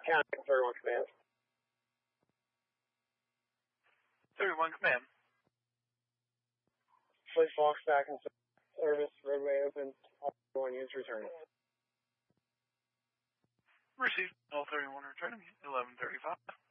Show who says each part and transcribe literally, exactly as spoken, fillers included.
Speaker 1: County thirty-one Command.
Speaker 2: thirty-one Command.
Speaker 1: Fleet Fox back in service, roadway open, all thirty-one units returning.
Speaker 2: Received, all thirty-one returning, eleven thirty-five.